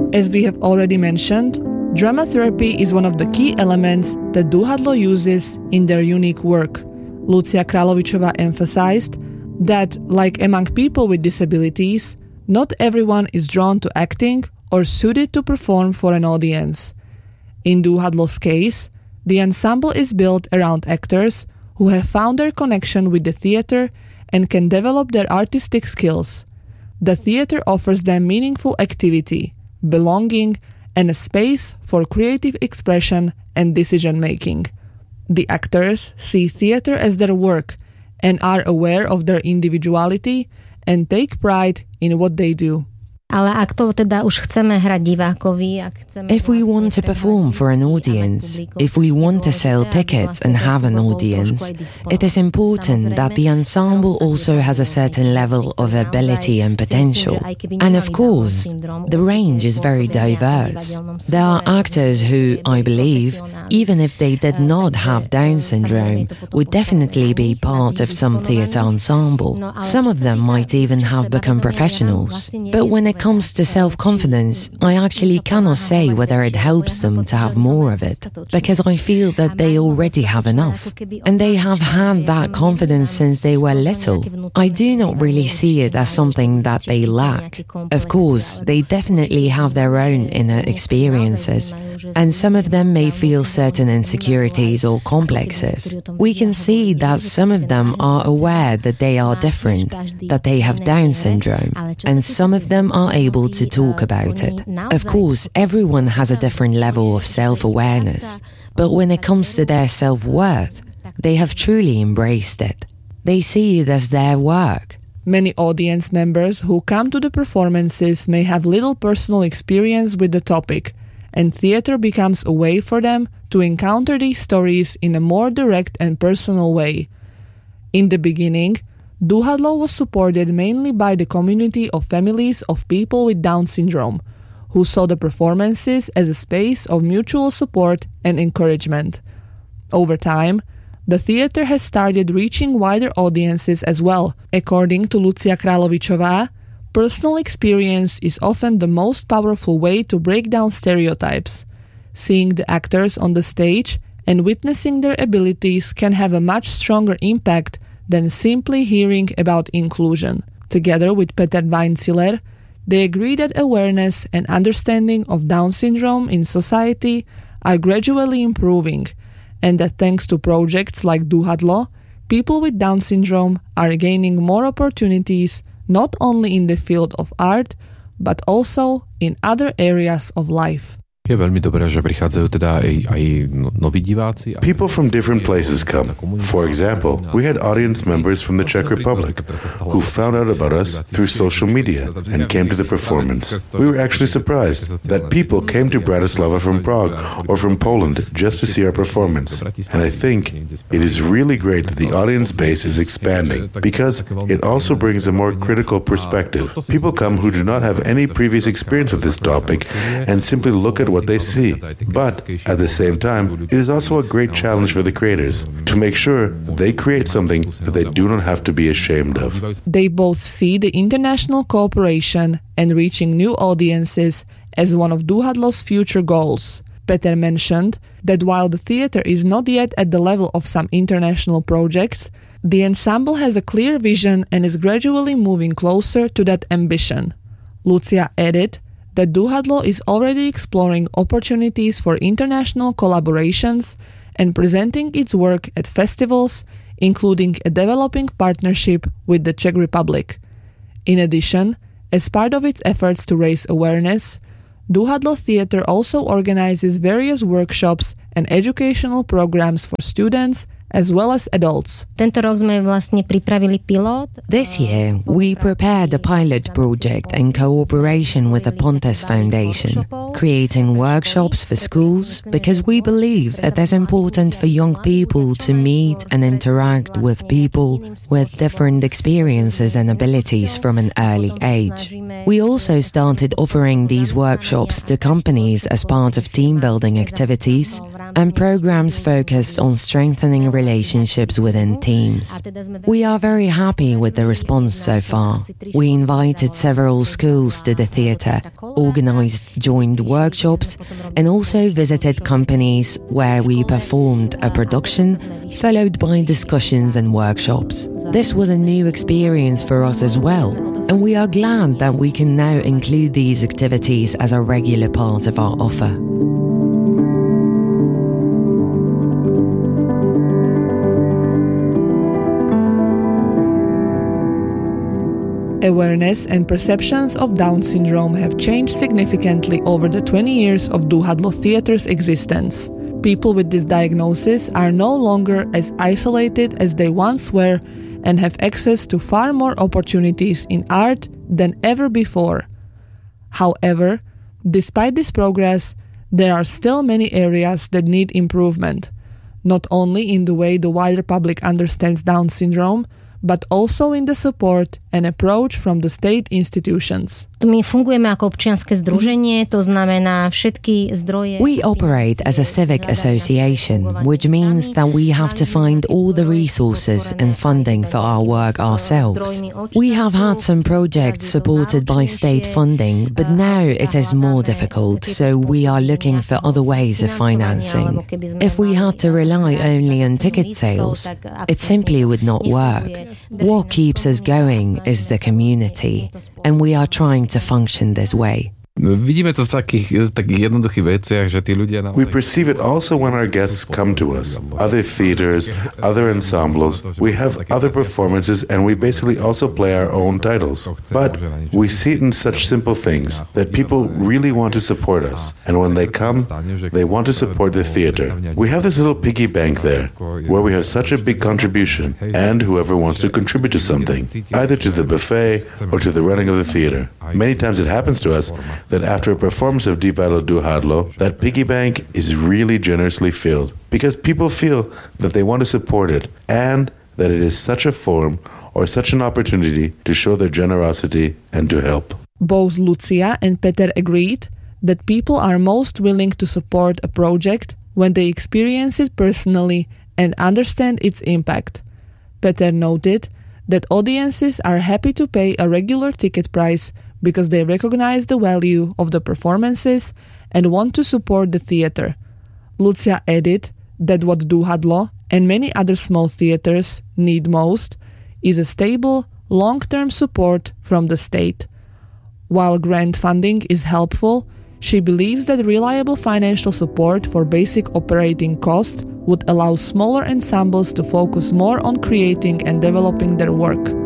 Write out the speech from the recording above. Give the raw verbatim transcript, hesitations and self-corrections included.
As we have already mentioned, drama therapy is one of the key elements that Duhadlo uses in their unique work. Lucia Kralovičová emphasized that, like among people with disabilities, not everyone is drawn to acting or suited to perform for an audience. In Duhadlo's case, the ensemble is built around actors who have found their connection with the theater and can develop their artistic skills. The theater offers them meaningful activity, belonging, and a space for creative expression and decision-making. The actors see theater as their work and are aware of their individuality and take pride in what they do. Ale ak to teda už chceme hrať divákovi, ak chceme If we want to perform for an audience, if we want to sell tickets and have an audience, it is important that the ensemble also has a certain level of ability and potential. And of course, the range is very diverse. There are actors who, I believe, even if they did not have Down syndrome, would definitely be part of some theatre ensemble. Some of them might even have become professionals. But when it comes to self-confidence, I actually cannot say whether it helps them to have more of it, because I feel that they already have enough, and they have had that confidence since they were little. I do not really see it as something that they lack. Of course, they definitely have their own inner experiences, and some of them may feel certain insecurities or complexes. We can see that some of them are aware that they are different, that they have Down syndrome, and some of them are able to talk about it. Of course, everyone has a different level of self-awareness, but when it comes to their self-worth, they have truly embraced it. They see it as their work. Many audience members who come to the performances may have little personal experience with the topic, and theater becomes a way for them to encounter these stories in a more direct and personal way. In the beginning, Duhadlo was supported mainly by the community of families of people with Down syndrome, who saw the performances as a space of mutual support and encouragement. Over time, the theater has started reaching wider audiences as well. According to Lucia Kralovičová, personal experience is often the most powerful way to break down stereotypes. Seeing the actors on the stage and witnessing their abilities can have a much stronger impact than simply hearing about inclusion. Together with Peter Weinziller, they agree that awareness and understanding of Down syndrome in society are gradually improving, and that thanks to projects like Duhadlo, people with Down syndrome are gaining more opportunities not only in the field of art, but also in other areas of life. Je veľmi dobré, že prichádzajú teda aj, aj noví diváci. People from different places come. For example, we had audience members from the Czech Republic who found out about us through social media and came to the performance. We were actually surprised that people came to Bratislava from Prague or from Poland just to see our performance. And I think it is really great that the audience base is expanding because it also brings a more critical perspective. People come who do not have any previous experience with this topic and simply look at what what they see. But at the same time, it is also a great challenge for the creators to make sure that they create something that they do not have to be ashamed of. They both see the international cooperation and reaching new audiences as one of Duhadlo's future goals. Peter mentioned that while the theater is not yet at the level of some international projects, the ensemble has a clear vision and is gradually moving closer to that ambition. Lucia added that Duhadlo is already exploring opportunities for international collaborations and presenting its work at festivals, including a developing partnership with the Czech Republic. In addition, as part of its efforts to raise awareness, Duhadlo Theatre also organizes various workshops and educational programs for students as well as adults. Tento rok sme vlastne pripravili pilot. This year, we prepared a pilot project in cooperation with the Pontes Foundation, creating workshops for schools because we believe it is important for young people to meet and interact with people with different experiences and abilities from an early age. We also started offering these workshops to companies as part of team building activities and programs focused on strengthening relationships within teams. We are very happy with the response so far. We invited several schools to the theatre, organised joint workshops, and also visited companies where we performed a production, followed by discussions and workshops. This was a new experience for us as well, and we are glad that we can now include these activities as a regular part of our offer. Awareness and perceptions of Down syndrome have changed significantly over the twenty years of Duhadlo Theatre's existence. People with this diagnosis are no longer as isolated as they once were and have access to far more opportunities in art than ever before. However, despite this progress, there are still many areas that need improvement, not only in the way the wider public understands Down syndrome, but also in the support and approach from the state institutions. My fungujeme ako občianske združenie, to znamená všetky zdroje. We operate as a civic association, which means that we have to find all the resources and funding for our work ourselves. We have had some projects supported by state funding, but now it is more difficult, so we are looking for other ways of financing. If we had to rely only on ticket sales, it simply would not work. What keeps us going is the community, and we are trying to function this way. Vidíme to v takých, takých jednoduchých veciach, že tí ľudia naozaj... We perceive it also when our guests come to us. Other theaters, other ensembles, we have other performances, and we basically also play our own titles. But we see it in such simple things that people really want to support us. And when they come, they want to support the theater. We have this little piggy bank there, where we have such a big contribution, and whoever wants to contribute to something, either to the buffet or to the running of the theater. Many times it happens to us that after a performance of Divadlo Duhadlo, that piggy bank is really generously filled, because people feel that they want to support it, and that it is such a form or such an opportunity to show their generosity and to help. Both Lucia and Peter agreed that people are most willing to support a project when they experience it personally and understand its impact. Peter noted that audiences are happy to pay a regular ticket price because they recognize the value of the performances and want to support the theater. Lucia added that what Duhadlo and many other small theaters need most is a stable, long-term support from the state. While grant funding is helpful, she believes that reliable financial support for basic operating costs would allow smaller ensembles to focus more on creating and developing their work.